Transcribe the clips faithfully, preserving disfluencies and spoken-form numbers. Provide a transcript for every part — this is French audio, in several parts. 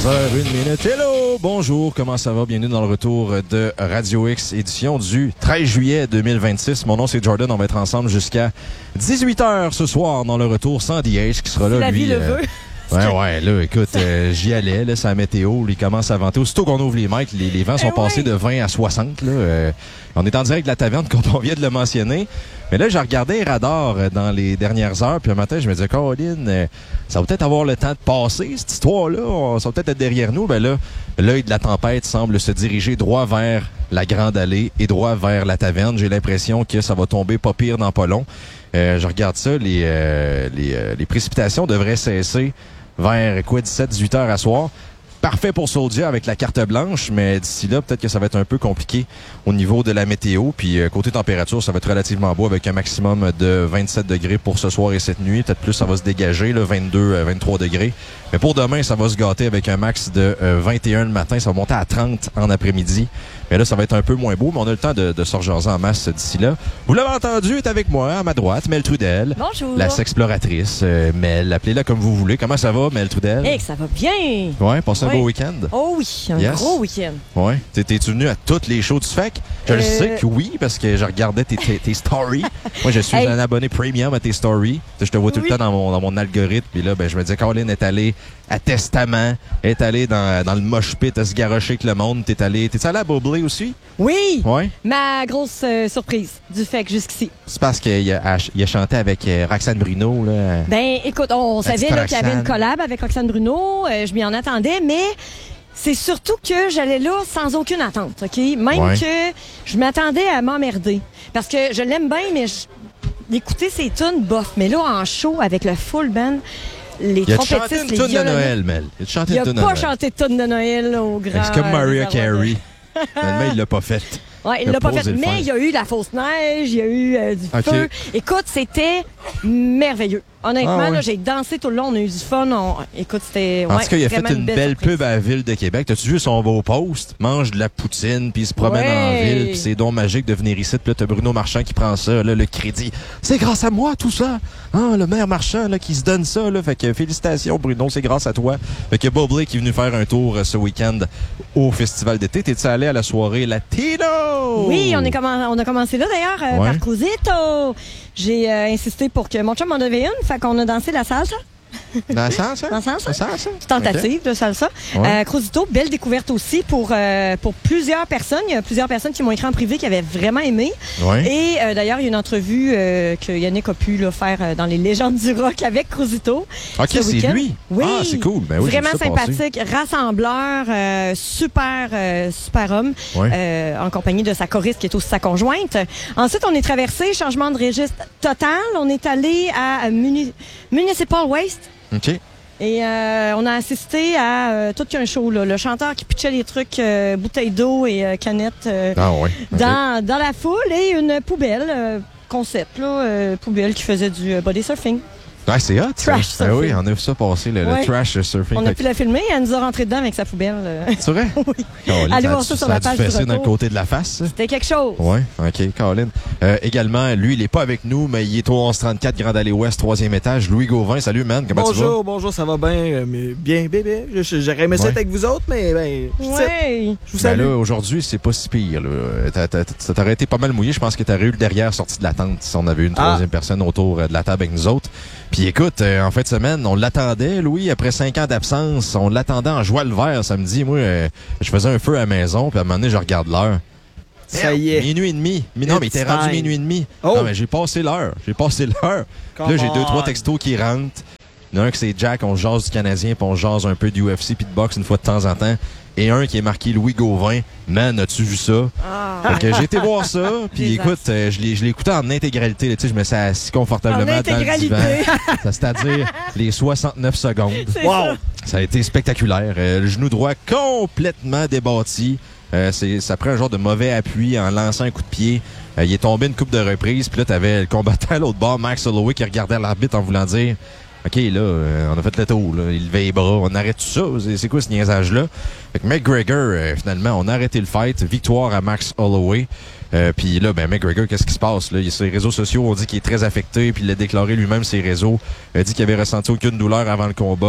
quatorze heures une minute. Hello! Bonjour, comment ça va? Bienvenue dans le retour de Radio X, édition du treize juillet deux mille vingt-six. Mon nom, c'est Jordan. On va être ensemble jusqu'à dix-huit heures ce soir dans le retour sans D H qui sera là, la lui. vie le euh, veut. Ouais, ouais, là, écoute, euh, j'y allais, là, c'est la météo, il commence à venter. Aussitôt qu'on ouvre les mics, les, les vents sont Eh passés oui. de vingt à soixante, là. Euh, on est en direct de la taverne, comme on vient de le mentionner. Mais là, j'ai regardé les radars euh, dans les dernières heures, puis un matin, je me disais, Caroline, euh, ça va peut-être avoir le temps de passer, cette histoire-là. On, ça va peut-être être derrière nous. Ben là, l'œil de la tempête semble se diriger droit vers la Grande Allée et droit vers la taverne. J'ai l'impression que ça va tomber pas pire dans pas long. Euh, je regarde ça, les, euh, les, euh, les précipitations devraient cesser vers quoi, dix-sept à dix-huit heures à soir. Parfait pour Soldier avec la carte blanche, mais d'ici là, peut-être que ça va être un peu compliqué au niveau de la météo. Puis euh, côté température, ça va être relativement beau avec un maximum de vingt-sept degrés pour ce soir et cette nuit. Peut-être plus, ça va se dégager, là, vingt-deux à vingt-trois degrés. Mais pour demain, ça va se gâter avec un max de euh, vingt et un le matin. Ça va monter à trente en après-midi. Mais là, ça va être un peu moins beau, mais on a le temps de, de se rejaser en masse d'ici là. Vous l'avez entendu, est avec moi, à ma droite, Mel Trudel. Bonjour. La sexploratrice. Euh, Mel, appelez-la comme vous voulez. Comment ça va, Mel Trudel? Hey, ça va bien. Ouais, passez un Ouais. beau week-end. Oh oui, un Yes. gros week-end. Ouais. T'es- T'es-tu venu à toutes les shows du F E C? Je le Euh, sais que oui, parce que je regardais tes, tes, tes stories. Moi, je suis Hey. un abonné premium à tes stories. Je te vois tout Oui. le temps dans mon, dans mon algorithme. Puis là, ben, je me disais, Caroline est allée à Testament, est allée dans, dans le mosh pit à se garocher avec le monde. T'es allé, t'es allé à Boblé aussi? Oui, Ouais. ma grosse euh, surprise du fait que jusqu'ici. C'est parce qu'il a, il a chanté avec euh, Roxane Bruno, là. Ben, écoute, on La savait petite là, qu'il y avait Roxane. une collab avec Roxane Bruno. euh, je m'y en attendais, mais c'est surtout que j'allais là sans aucune attente, OK? Même Ouais. que je m'attendais à m'emmerder. Parce que je l'aime bien, mais je- d'écouter ses tunes, bof. Mais là, en show, avec le full band, les Il a chanté trompettistes, une les tune de violonnistes. Noël, Mel. Il a chanté Il une a tune de pas Noël. chanté de tune de Noël là, au grand. C'est comme Mariah euh, Carey. Finalement, il l'a pas fait. Ouais, il Il a l'a pas posé fait. le Mais faire. il y a eu la fausse neige, il y a eu euh, du Ok. feu. Écoute, c'était merveilleux. Honnêtement, Ah ouais. là, j'ai dansé tout le long, on a eu du fun. On- Écoute, c'était. En ouais, tout cas, il a fait vraiment une belle surprise. pub à la ville de Québec. T'as-tu vu son beau post? Mange de la poutine, puis il se promène Ouais. en ville, puis c'est donc magique de venir ici. Puis là, t'as Bruno Marchand qui prend ça, là, le crédit. C'est grâce à moi, tout ça. Hein, le maire Marchand, là, qui se donne ça, là. Fait que félicitations, Bruno, c'est grâce à toi. Fait que Bob Blake qui est venu faire un tour euh, ce week-end au Festival d'été. T'es-tu allé à la soirée Latino? Oui, on, est commen- on a commencé là d'ailleurs euh, Ouais. par Cruzeto. J'ai euh, insisté pour que mon chum en avait une, fait qu'on a dansé la salsa. Dans le sens, ça? Dans le sens, Dans le sens, ça? Tentative de salsa. Ouais. Euh, Cruzito, belle découverte aussi pour, euh, pour plusieurs personnes. Il y a plusieurs personnes qui m'ont écrit en privé qui avaient vraiment aimé. OK. Ouais. Et euh, d'ailleurs, il y a une entrevue euh, que Yannick a pu là, faire euh, dans les légendes du rock avec Cruzito. OK, ce c'est week-end. lui. Oui. Ah, c'est cool. Ben oui, j'ai Vraiment vu ça passer. sympathique, rassembleur, euh, super, euh, super homme, Ouais. euh, en compagnie de sa choriste qui est aussi sa conjointe. Ensuite, on est traversé, changement de registre total. On est allé à Muni- Municipal Waste. OK. Et euh, on a assisté à euh, tout qu'un show, là. Le chanteur qui pitchait les trucs, euh, bouteilles d'eau et euh, canettes euh, Ah, ouais. OK. dans, dans la foule et une poubelle, euh, concept, là, euh, poubelle qui faisait du euh, body surfing. Ouais, c'est hot. ça. Trash Ben oui, surfing. on a vu ça passer, le, le Ouais. trash surfing. On Fait a que- pu la filmer et elle nous a rentré dedans avec sa poubelle. euh. C'est vrai? Oui. Caroline, Allez ça a voir dû- ça sur a la dû page fesser du dans le retour. côté de la face. ça? C'était quelque chose. Ouais, OK, Caroline. Euh, également, lui, il est pas avec nous, mais il est au onze trente-quatre Grande Allée Ouest, troisième étage. Louis Gauvin, salut, man, comment Bonjour, bonjour, ça va bien, euh, mais bien, bébé. Je- je- J'aurais aimé ça Ouais. être avec vous autres, mais ben, je suis ici. Ouais. Je vous tu vas? Ben salue. là, aujourd'hui, c'est pas si pire. Là. T'as- t'as- Ça t'aurait été pas mal mouillé. Je pense que t'aurais eu le derrière sorti de la tente si on avait une Ah. troisième personne autour euh, de la table avec nous autres. Puis écoute, euh, en fin de semaine, on l'attendait, Louis, après cinq ans d'absence. On l'attendait en joie le vert samedi. Moi, euh, je faisais un feu à la maison, puis à un moment donné, je regarde l'heure. Ça y est. Minuit et demi. Mi- Non, mais il était It's rendu time. minuit et demi. Oh. Non, mais j'ai passé l'heure. J'ai passé l'heure. Come Là, j'ai deux, on. trois textos qui rentrent. Il y en a un qui c'est Jack, on jase du Canadien, puis on jase un peu du U F C puis de boxe une fois de temps en temps. Et un qui est marqué Louis Gauvin. Man, as-tu vu ça? Ah. Fait que j'ai été voir ça, puis Les écoute, euh, je l'ai je l'ai écouté en intégralité. là, Tu sais, je me suis assis confortablement En dans le intégralité. divan. Ça, C'est-à-dire les soixante-neuf secondes. C'est Wow. ça. Ça a été spectaculaire. Euh, le genou droit complètement débattu. Euh, c'est, ça prend un genre de mauvais appui en lançant un coup de pied. Euh, il est tombé une coupe de reprises. Puis là, t'avais le combattant à l'autre bord, Max Holloway, qui regardait l'arbitre en voulant dire « OK, là, euh, on a fait le tour. Là. Il levait les bras. On arrête tout ça. C'est, c'est quoi ce niaisage-là? » Fait que McGregor, euh, finalement, on a arrêté le fight. Victoire à Max Holloway. Euh, puis là, ben McGregor, qu'est-ce qui se passe? Là? Il, sur les réseaux sociaux, on dit qu'il est très affecté. Puis il a déclaré lui-même ses réseaux. Il a dit qu'il avait ressenti aucune douleur avant le combat.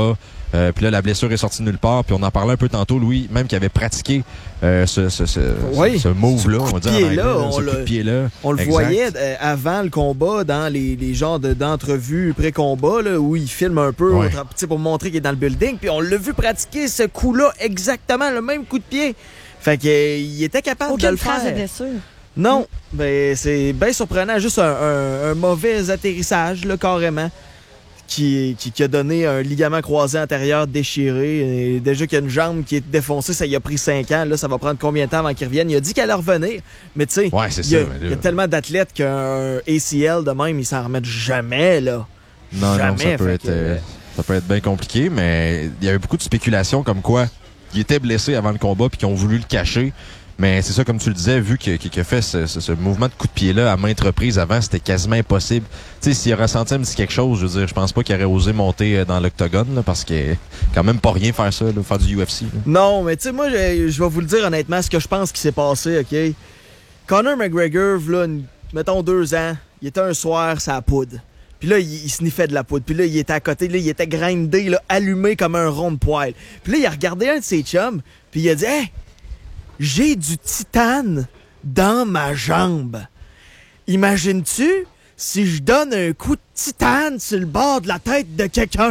Euh, puis là, la blessure est sortie de nulle part. Puis on en parlait un peu tantôt, Louis, même qui avait pratiqué euh, ce, ce, ce, oui, ce move-là, on va dire. Pied là, on on ce coup de pied-là. On le exact. voyait euh, avant le combat dans les, les genres de, d'entrevues pré-combat là, où il filme un peu ouais. au, pour montrer qu'il est dans le building. Puis on l'a vu pratiquer ce coup-là, exactement le même coup de pied. Fait qu'il euh, était capable Aucune de le faire. De blessure. Non, ben c'est bien surprenant. Juste un, un, un mauvais atterrissage, là, carrément, qui, qui, qui a donné un ligament croisé antérieur déchiré. Et déjà qu'il y a une jambe qui est défoncée, ça y a pris cinq ans. Là, ça va prendre combien de temps avant qu'il revienne? Il a dit qu'elle allait revenir. Mais tu sais, ouais, il y, y, y a tellement d'athlètes qu'un A C L de même, ils s'en remettent jamais, là. Non, jamais, non, ça peut, être, que... euh, ça peut être bien compliqué, mais il y avait beaucoup de spéculations comme quoi il était blessé avant le combat puis qu'ils ont voulu le cacher. Mais c'est ça, comme tu le disais, vu qu'il a fait ce, ce, ce mouvement de coup de pied-là à maintes reprises avant, c'était quasiment impossible. Tu sais, s'il a ressenti un petit quelque chose, je veux dire, je pense pas qu'il aurait osé monter dans l'octogone, là, parce que quand même pas rien faire ça, là, faire du U F C. Là. Non, mais tu sais, moi, je, je vais vous le dire honnêtement, ce que je pense qui s'est passé, OK? Conor McGregor, là, une, mettons deux ans, il était un soir, ça poudre. Puis là, il, il sniffait de la poudre. Puis là, il était à côté, là, il était grindé, là, allumé comme un rond de poêle. Puis là, il a regardé un de ses chums, puis il a dit « Hey! J'ai du titane dans ma jambe. Imagines-tu si je donne un coup de titane sur le bord de la tête de quelqu'un?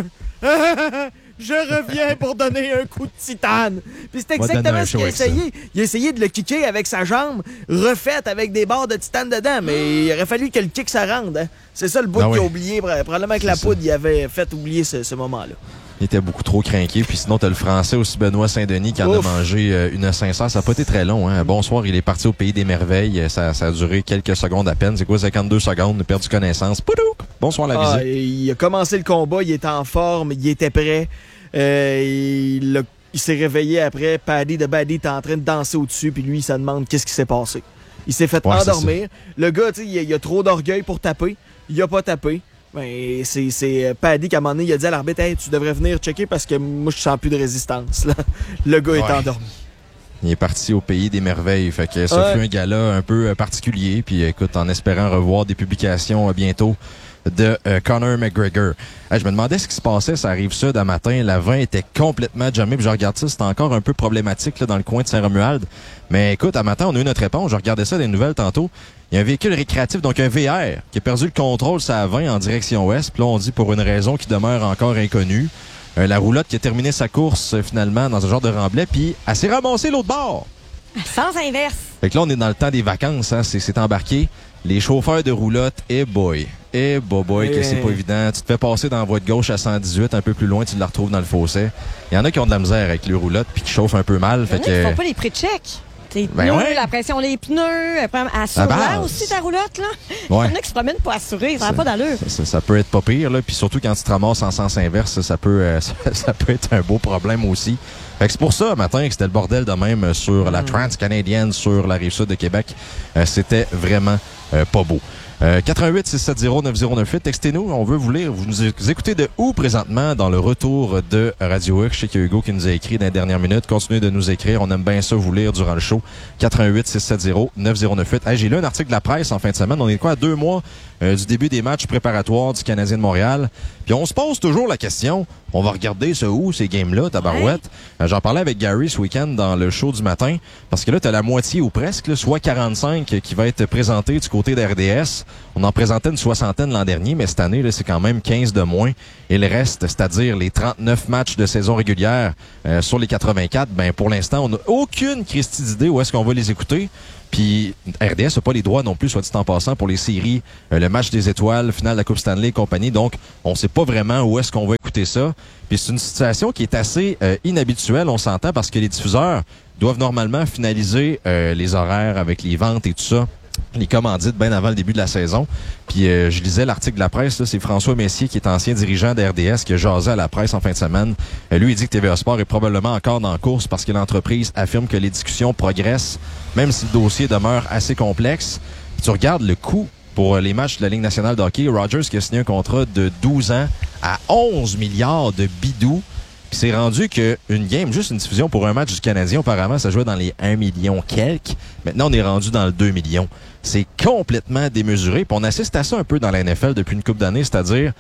Je reviens pour donner un coup de titane. » Puis c'est exactement ce qu'il a essayé. Il a essayé de le kicker avec sa jambe refaite avec des barres de titane dedans, mais il aurait fallu que le kick ça rende. Hein? C'est ça le bout ah qu'il oui. a oublié. Probablement que la poudre, il avait fait oublier ce, ce moment-là. Il était beaucoup trop craqué. Puis sinon, t'as le Français aussi, Benoît Saint-Denis, qui en Ouf. a mangé euh, une sincère. Ça n'a pas été très long. Hein. Bonsoir, il est parti au pays des merveilles. Ça, ça a duré quelques secondes à peine. C'est quoi, cinquante-deux secondes? Il a perdu connaissance. Poudouk! Bonsoir, la visite. Ah, il a commencé le combat. Il était en forme. Il était prêt. Euh, il, a, il s'est réveillé après. Paddy de Baddy était en train de danser au-dessus. Puis lui, il se demande qu'est-ce qui s'est passé. Il s'est fait ouais, endormir. Le gars, tu sais, il, il a trop d'orgueil pour taper. Il a pas tapé. Ben, c'est, c'est Paddy qui, à un moment donné, il a dit à l'arbitre « Hey, tu devrais venir checker parce que moi, je sens plus de résistance. » Là. Le gars ouais. est endormi. Il est parti au pays des merveilles. Fait que ça ouais. fut un gala un peu particulier. Puis écoute, en espérant revoir des publications bientôt de euh, Conor McGregor. Hey, je me demandais ce qui se passait, ça arrive ça d'un matin. La vingt était complètement jammée. Puis je regarde ça, c'était encore un peu problématique là, dans le coin de Saint-Romuald. Mais écoute, à matin, on a eu notre réponse. Je regardais ça des nouvelles tantôt. Il y a un véhicule récréatif, donc un V R, qui a perdu le contrôle sur la vingt en direction ouest. Puis là, on dit pour une raison qui demeure encore inconnue. Euh, la roulotte qui a terminé sa course euh, finalement dans un genre de remblai, puis elle s'est ramassée l'autre bord. Sens inverse. Fait que là, on est dans le temps des vacances, hein, c'est, c'est embarqué. Les chauffeurs de roulotte, eh boy, eh boy, boy, que c'est pas évident. Tu te fais passer dans la voie de gauche à cent dix-huit, un peu plus loin, tu la retrouves dans le fossé. Il y en a qui ont de la misère avec les roulottes puis qui chauffent un peu mal. Fait Il y en a que... qui font pas les pré-checks. Les ben pneus, ouais. la pression des pneus, assure-la aussi ta roulotte, là. Ouais. Il y en a qui se promènent pour assurer, ça n'a pas d'allure. Ça, ça, ça peut être pas pire, là. Puis surtout quand tu te ramasses en sens inverse, ça peut, euh, ça, ça peut être un beau problème aussi. Fait que c'est pour ça, matin, que c'était le bordel de même sur la Trans-Canadienne, sur la Rive-Sud de Québec. Euh, c'était vraiment euh, pas beau. Euh, quatre un huit six sept zéro neuf zéro neuf huit, textez-nous, on veut vous lire. Vous nous écoutez de où présentement dans le retour de Radio X? Je sais qu'il y a Hugo qui nous a écrit dans les dernières minutes. Continuez de nous écrire, on aime bien ça vous lire durant le show. quatre un huit six sept zéro neuf zéro neuf huit. Hey, j'ai lu un article de la presse en fin de semaine. On est quoi à deux mois euh, du début des matchs préparatoires du Canadien de Montréal. Puis on se pose toujours la question, on va regarder ça où, ces games-là, tabarouette? Ouais. Euh, j'en parlais avec Gary ce week-end dans le show du matin, parce que là, t'as la moitié ou presque, là, soit quarante-cinq qui va être présenté du côté d'R D S. On en présentait une soixantaine l'an dernier, mais cette année, là, c'est quand même quinze de moins. Et le reste, c'est-à-dire les trente-neuf matchs de saison régulière euh, sur les quatre-vingt-quatre, ben pour l'instant, on n'a aucune christie d'idée où est-ce qu'on va les écouter. Puis R D S n'a pas les droits non plus, soit dit en passant, pour les séries, euh, le match des étoiles, finale de la Coupe Stanley et compagnie. Donc, on sait pas vraiment où est-ce qu'on va écouter ça. Puis c'est une situation qui est assez euh, inhabituelle, on s'entend, parce que les diffuseurs doivent normalement finaliser euh, les horaires avec les ventes et tout ça, les commandites bien avant le début de la saison. Puis euh, je lisais l'article de la presse, là, c'est François Messier qui est ancien dirigeant d'R D S qui a jasé à la presse en fin de semaine. Euh, lui, il dit que T V A Sport est probablement encore dans la course parce que l'entreprise affirme que les discussions progressent, même si le dossier demeure assez complexe. Puis tu regardes le coût pour les matchs de la Ligue nationale de hockey. Rogers qui a signé un contrat de douze ans à onze milliards de bidous. Puis c'est rendu qu'une game, juste une diffusion pour un match du Canadien, auparavant, ça jouait dans les un million quelques. Maintenant, on est rendu dans le deux millions. C'est complètement démesuré. Puis on assiste à ça un peu dans la N F L depuis une couple d'années, c'est-à-dire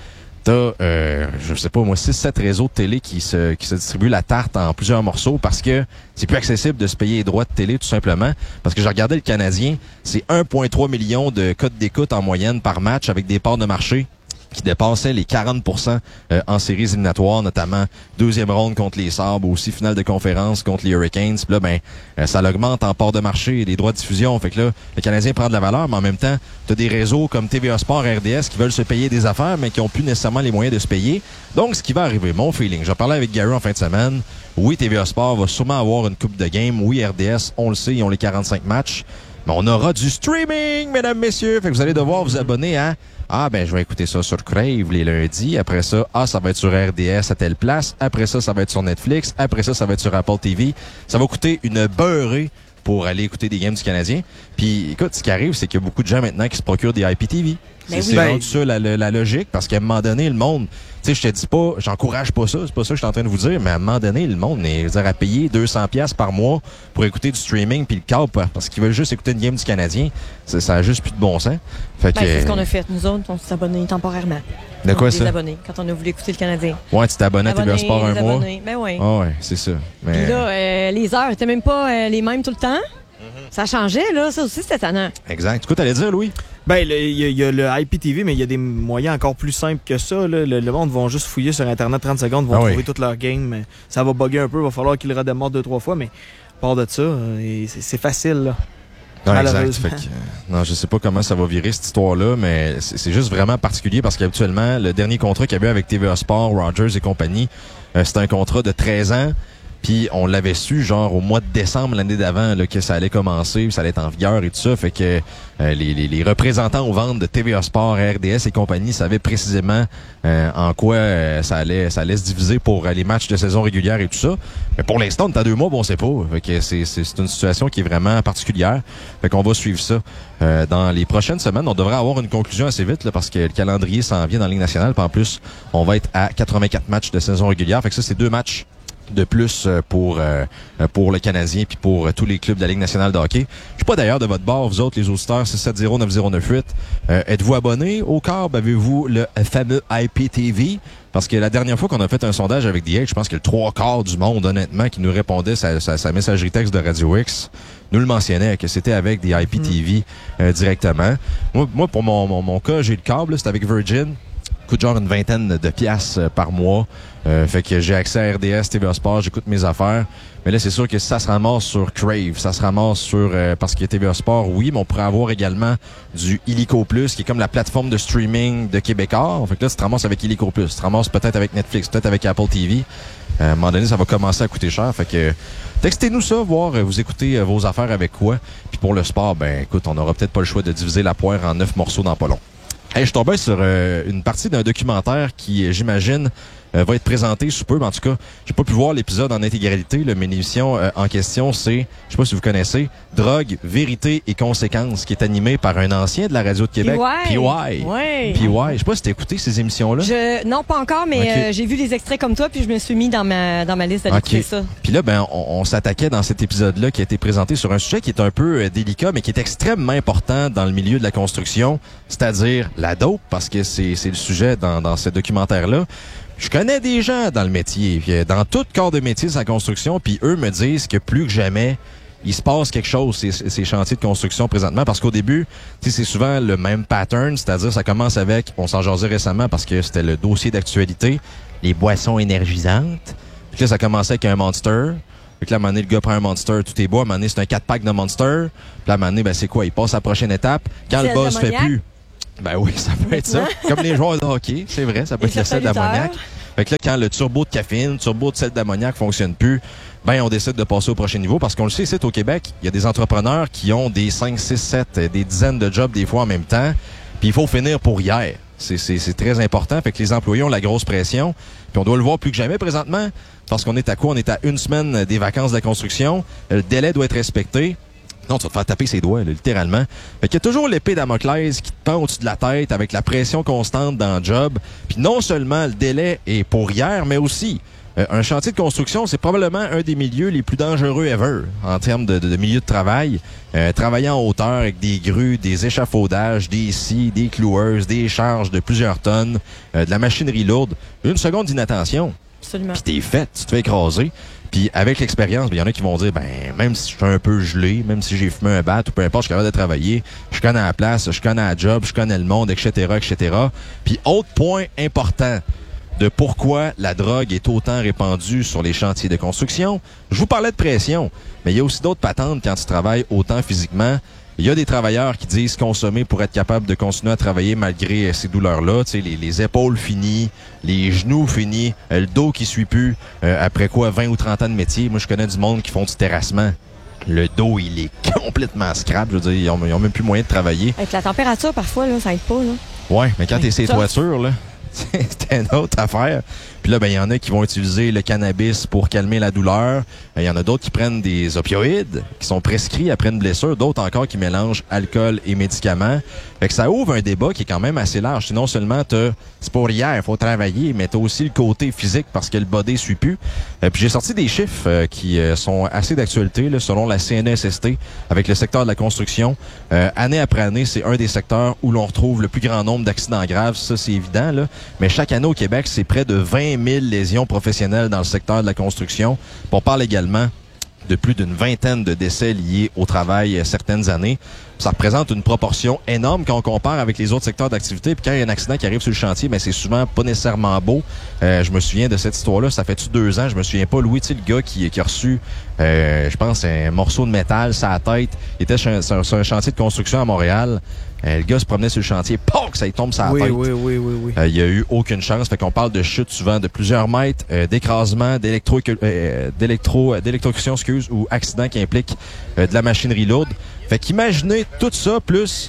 t'as, euh, je sais pas, moi, six sept réseaux de télé qui se, qui se distribuent la tarte en plusieurs morceaux parce que c'est plus accessible de se payer les droits de télé, tout simplement. Parce que j'ai regardé le Canadien, c'est un virgule trois million de codes d'écoute en moyenne par match avec des parts de marché qui dépassaient les quarante pour cent euh, en séries éliminatoires, notamment deuxième ronde contre les Sabres, aussi finale de conférence contre les Hurricanes. Puis là, ben, euh, ça l'augmente en part de marché et les droits de diffusion. Fait que là, le Canadien prend de la valeur, mais en même temps, t'as des réseaux comme T V A Sport, R D S qui veulent se payer des affaires, mais qui ont plus nécessairement les moyens de se payer. Donc, ce qui va arriver, mon feeling, j'en parlais avec Gary en fin de semaine. Oui, T V A Sport va sûrement avoir une coupe de game. Oui, R D S, on le sait, ils ont les quarante-cinq matchs. Mais on aura du streaming, mesdames, messieurs. Fait que vous allez devoir vous abonner à Ah, ben, je vais écouter ça sur Crave les lundis. Après ça, ah, ça va être sur R D S à telle place. Après ça, ça va être sur Netflix. Après ça, ça va être sur Apple T V. Ça va coûter une beurrée pour aller écouter des games du Canadien. Puis, écoute, ce qui arrive, c'est qu'il y a beaucoup de gens maintenant qui se procurent des I P T V. Ben c'est oui. ben, rendu ça la, la, la logique, parce qu'à un moment donné, le monde, tu sais, je te dis pas, j'encourage pas ça, c'est pas ça que je suis en train de vous dire, mais à un moment donné, le monde est, je veux dire, à payer deux cents dollars par mois pour écouter du streaming puis le câble, parce qu'ils veulent juste écouter une game du Canadien. Ça, ça a juste plus de bon sens. Fait que, ben, c'est ce qu'on a fait. Nous autres, on s'est abonnés temporairement. De quoi on ça? s'est abonnés quand on a voulu écouter le Canadien. Ouais, tu t'es abonné à T V A Sport un mois? Abonnés. Ben oui. Ah ouais, c'est ça. Mais... Puis là, euh, les heures étaient même pas euh, les mêmes tout le temps. Mm-hmm. Ça changeait, là. Ça aussi, c'était étonnant. Exact. Du coup, t'allais dire, Louis? Ben, il y, y a le I P T V, mais il y a des moyens encore plus simples que ça. Là. Le, le monde va juste fouiller sur Internet trente secondes, vont ah trouver oui. toute leur game. Ça va bugger un peu, il va falloir qu'ils le redémarrent deux, trois fois, mais à part de ça, c'est, c'est facile, là. Non, exact. Fait que, euh, non, je sais pas comment ça va virer, cette histoire-là, mais c'est, c'est juste vraiment particulier parce qu'habituellement, le dernier contrat qu'il y avait avec T V A Sport, Rogers et compagnie, euh, c'était un contrat de treize ans. Puis on l'avait su genre au mois de décembre l'année d'avant là, que ça allait commencer, ça allait être en vigueur et tout ça. Fait que euh, les, les, les représentants aux ventes de T V A Sport, R D S et compagnie savaient précisément euh, en quoi euh, ça allait ça allait se diviser pour euh, les matchs de saison régulière et tout ça. Mais pour l'instant, on est à deux mois, bon, on sait pas. Fait que c'est, c'est, c'est une situation qui est vraiment particulière. Fait qu'on va suivre ça euh, dans les prochaines semaines. On devrait avoir une conclusion assez vite là, parce que le calendrier s'en vient dans la Ligue nationale. Puis en plus, on va être à quatre-vingt-quatre matchs de saison régulière. Fait que ça, c'est deux matchs de plus pour euh, pour le Canadien puis pour euh, tous les clubs de la Ligue nationale de hockey. Je suis pas d'ailleurs de votre bord, vous autres, les auditeurs, six sept zéro neuf zéro neuf huit. Euh, êtes-vous abonnés au câble? Avez-vous le fameux I P T V? Parce que la dernière fois qu'on a fait un sondage avec D H, je pense que le trois quarts du monde, honnêtement, qui nous répondait sa, sa, sa messagerie texte de Radio X, nous le mentionnait, que c'était avec des I P T V euh, directement. Moi, moi, pour mon, mon, mon cas, j'ai le câble, c'est avec Virgin. Coûte genre une vingtaine de piastres par mois. Euh, fait que j'ai accès à R D S, T V A Sport, j'écoute mes affaires. Mais là, c'est sûr que ça se ramasse sur Crave, ça se ramasse sur... Euh, parce que T V A Sport, oui, mais on pourrait avoir également du Illico Plus, qui est comme la plateforme de streaming de Québécois. Fait que là, tu te ramasses avec Illico Plus. Tu te ramasses peut-être avec Netflix, peut-être avec Apple T V. Euh, à un moment donné, ça va commencer à coûter cher. Fait que textez-nous ça, voir euh, vous écoutez euh, vos affaires avec quoi. Puis pour le sport, ben écoute, on n'aura peut-être pas le choix de diviser la poire en neuf morceaux dans pas long. Hey, je tombais sur euh, une partie d'un documentaire qui, j'imagine, euh, va être présenté sous peu. Mais en tout cas, j'ai pas pu voir l'épisode en intégralité. Là, mais l'émission euh, en question, c'est, je sais pas si vous connaissez, Drogue, Vérité et Conséquences, qui est animée par un ancien de la radio de Québec, P Y. Ouais. P Y. Je sais pas si t'as écouté ces émissions-là. Je, non, pas encore, mais okay. euh, j'ai vu les extraits comme toi, puis je me suis mis dans ma dans ma liste d'aller okay. écouter ça. Puis là, ben, on, on s'attaquait dans cet épisode-là qui a été présenté sur un sujet qui est un peu euh, délicat, mais qui est extrêmement important dans le milieu de la construction, c'est-à-dire la dope, parce que c'est c'est le sujet dans dans ce documentaire-là. Je connais des gens dans le métier, dans tout corps de métier de la construction, puis eux me disent que plus que jamais, il se passe quelque chose, ces, ces chantiers de construction présentement, parce qu'au début, c'est souvent le même pattern, c'est-à-dire ça commence avec, on s'en jasait récemment parce que c'était le dossier d'actualité, les boissons énergisantes. Puis là, ça commençait avec un Monster. Puis là, à un moment donné, le gars prend un Monster, tout est beau. À un moment donné, c'est un quatre pack de Monster. Puis là, à un moment donné, ben, c'est quoi? Il passe à la prochaine étape. Quand c'est le buzz fait plus... Ben oui, ça peut être ça. Comme les joueurs de hockey, c'est vrai, ça peut être le sel d'ammoniac. Fait que là, quand le turbo de caféine, le turbo de sel d'ammoniac fonctionne plus, ben on décide de passer au prochain niveau parce qu'on le sait, ici au Québec, il y a des entrepreneurs qui ont des cinq, six, sept, des dizaines de jobs des fois en même temps, puis il faut finir pour hier. C'est, c'est, c'est très important. Fait que les employés ont la grosse pression, puis on doit le voir plus que jamais présentement parce qu'on est à quoi? On est à une semaine des vacances de la construction. Le délai doit être respecté. Non, tu vas te faire taper ses doigts, là, littéralement. Fait qu'il y a toujours l'épée Damoclès qui te pend au-dessus de la tête avec la pression constante dans le job. Puis non seulement le délai est pour hier, mais aussi Euh, un chantier de construction, c'est probablement un des milieux les plus dangereux ever en termes de, de, de milieu de travail. Euh, travailler en hauteur avec des grues, des échafaudages, des scies, des cloueuses, des charges de plusieurs tonnes, euh, de la machinerie lourde. Une seconde d'inattention. Absolument. Puis t'es fait, tu te fais écraser. Puis avec l'expérience, il y en a qui vont dire, ben même si je suis un peu gelé, même si j'ai fumé un bat ou peu importe, je suis capable de travailler, je connais la place, je connais la job, je connais le monde, et cetera, et cetera. Puis autre point important de pourquoi la drogue est autant répandue sur les chantiers de construction, je vous parlais de pression, mais il y a aussi d'autres patentes quand tu travailles autant physiquement. Il y a des travailleurs qui disent consommer pour être capable de continuer à travailler malgré ces douleurs-là. Tu sais, les, les épaules finies, les genoux finis, euh, le dos qui suit plus. Euh, après quoi, vingt ou trente ans de métier. Moi, je connais du monde qui font du terrassement. Le dos, il est complètement scrap. Je veux dire, ils ont, ils ont même plus moyen de travailler. Avec la température, parfois, là, ça aide pas, là. Ouais, mais quand Ouais, t'es sur les ça. toitures, là, c'est une autre affaire. Puis là, ben, il y en a qui vont utiliser le cannabis pour calmer la douleur. Il y en a d'autres qui prennent des opioïdes qui sont prescrits après une blessure. D'autres encore qui mélangent alcool et médicaments. Fait que ça ouvre un débat qui est quand même assez large. Sinon seulement t'as, c'est pour hier, il faut travailler, mais t'as aussi le côté physique parce que le body suit plus. Euh, puis j'ai sorti des chiffres euh, qui euh, sont assez d'actualité, là, selon la C N S S T, avec le secteur de la construction. Euh, année après année, c'est un des secteurs où l'on retrouve le plus grand nombre d'accidents graves. Ça, c'est évident, là. Mais chaque année au Québec, c'est près de vingt mille lésions professionnelles dans le secteur de la construction. Puis on parle également de plus d'une vingtaine de décès liés au travail certaines années. Ça représente une proportion énorme quand on compare avec les autres secteurs d'activité. Puis quand il y a un accident qui arrive sur le chantier, ben c'est souvent pas nécessairement beau. Euh, je me souviens de cette histoire-là, ça fait-tu deux ans, je me souviens pas. Louis, tu sais, le gars qui, qui a reçu, euh, je pense, un morceau de métal sur la tête. Il était sur un, sur un chantier de construction à Montréal. Euh, le gars se promenait sur le chantier, poc, ça lui tombe sur la Oui, tête. oui, oui, oui, oui. Euh, il y a eu aucune chance. Fait qu'on parle de chutes souvent de plusieurs mètres, euh, d'écrasement, d'électro, euh, d'électro, d'électrocution, excuse, ou accident qui implique euh, de la machinerie lourde. Fait qu'imaginez tout ça, plus,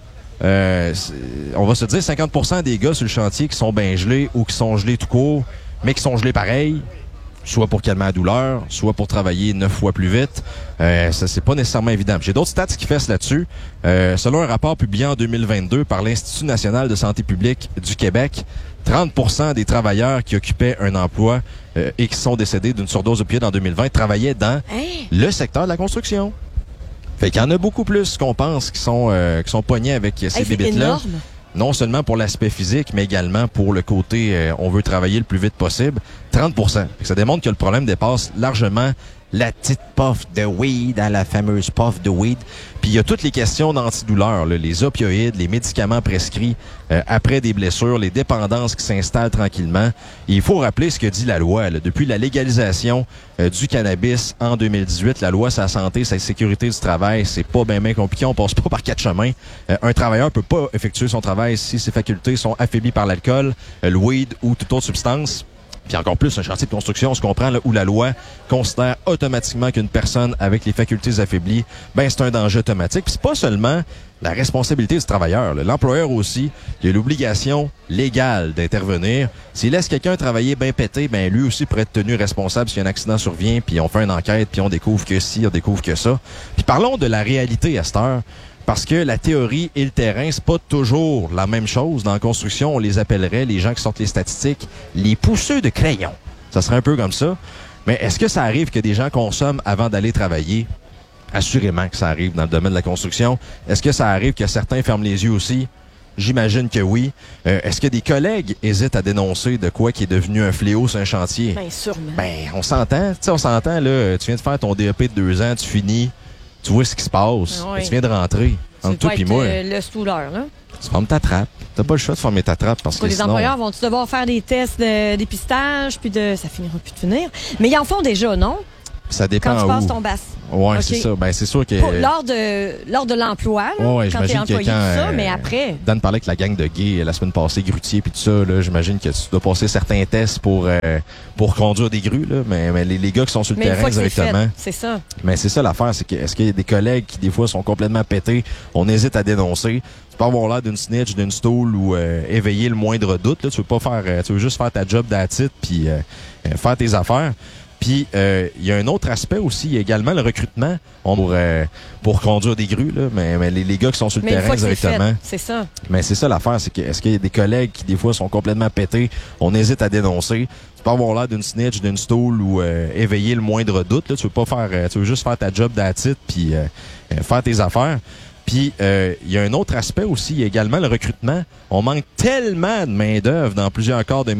euh, on va se dire cinquante pour cent des gars sur le chantier qui sont bien gelés ou qui sont gelés tout court, mais qui sont gelés pareil, soit pour calmer la douleur, soit pour travailler neuf fois plus vite. Euh, ça, c'est pas nécessairement évident. J'ai d'autres stats qui fessent là-dessus. Euh, selon un rapport publié en deux mille vingt-deux par l'Institut national de santé publique du Québec, trente pour cent des travailleurs qui occupaient un emploi euh, et qui sont décédés d'une surdose d'opioïdes en deux mille vingt travaillaient dans Hey. le secteur de la construction. Fait qu'il y en a beaucoup plus qu'on pense qui sont euh, qui sont pognés avec ces Hey, c'est bébites-là. énorme. Non seulement pour l'aspect physique, mais également pour le côté euh, on veut travailler le plus vite possible. trente pour cent. Fait que ça démontre que le problème dépasse largement la petite puff de weed, hein, la fameuse puff de weed. Puis il y a toutes les questions d'antidouleur, là, les opioïdes, les médicaments prescrits euh, après des blessures, les dépendances qui s'installent tranquillement. Et il faut rappeler ce que dit la loi. Là. Depuis la légalisation euh, du cannabis en deux mille dix-huit, la loi sur la santé, sur la sécurité du travail, c'est pas bien bien compliqué. On passe pas par quatre chemins. Euh, un travailleur peut pas effectuer son travail si ses facultés sont affaiblies par l'alcool, euh, le weed ou toute autre substance. Puis encore plus, un chantier de construction, on se comprend, là, où la loi considère automatiquement qu'une personne avec les facultés affaiblies, ben c'est un danger automatique. Puis c'est pas seulement la responsabilité du travailleur. Là. L'employeur aussi, il a l'obligation légale d'intervenir. S'il laisse quelqu'un travailler bien pété, ben lui aussi pourrait être tenu responsable si un accident survient, puis on fait une enquête, puis on découvre que ci, on découvre que ça. Puis parlons de la réalité à cette heure. Parce que la théorie et le terrain, c'est pas toujours la même chose. Dans la construction, on les appellerait, les gens qui sortent les statistiques, les pousseux de crayon. Ça serait un peu comme ça. Mais est-ce que ça arrive que des gens consomment avant d'aller travailler? Assurément que ça arrive dans le domaine de la construction. Est-ce que ça arrive que certains ferment les yeux aussi? J'imagine que oui. Euh, est-ce que des collègues hésitent à dénoncer de quoi qui est devenu un fléau sur un chantier? Bien sûrement. Ben, on s'entend. Tu sais, on s'entend, là. Tu viens de faire ton D E P de deux ans, tu finis. Tu vois ce qui se passe. Oui. Tu viens de rentrer. Entre toi et moi. Euh, le stouleur, là. Tu formes ta trappe. T'as pas le choix de former ta trappe parce que Les sinon... employeurs vont-ils devoir faire des tests de dépistage, puis de... Ça finira plus de finir. Mais ils en font déjà, non? Ça dépend Quand tu où. passes ton basse. Ouais, Ok. c'est ça. Ben, c'est sûr que... Pour- lors de, lors de l'emploi, là, Ouais, ouais, quand t'es j'imagine que employé, tout quand, ça, euh, mais après... Dan parlait avec la gang de gays la semaine passée, Grutier puis tout ça, là, j'imagine que tu dois passer certains tests pour euh, pour conduire des grues, là, mais, mais les, les gars qui sont sur le Mais une terrain fois que c'est directement. fait, c'est ça. Mais c'est ça l'affaire, c'est que est-ce qu'il y a des collègues qui des fois sont complètement pétés, on hésite à dénoncer. Tu peux avoir l'air d'une snitch, d'une stool ou euh, éveiller le moindre doute. Là, tu veux pas faire, euh, tu veux juste faire ta job d'attitude puis euh, euh, faire tes affaires. Puis, euh, il y a un autre aspect aussi, il y a également le recrutement on, pour, euh, pour conduire des grues, là, mais, mais les, les gars qui sont sur le mais terrain une fois que c'est directement. fait, c'est ça. Mais c'est ça l'affaire, c'est que est-ce qu'il y a des collègues qui, des fois, sont complètement pétés, on hésite à dénoncer. Tu peux avoir l'air d'une snitch, d'une stool ou euh, éveiller le moindre doute. Là. Tu veux pas faire, euh, tu veux juste faire ta job d'attitude puis euh, euh, faire tes affaires. Puis, euh, il y a un autre aspect aussi, il y a également le recrutement. On manque tellement de main-d'œuvre dans plusieurs corps de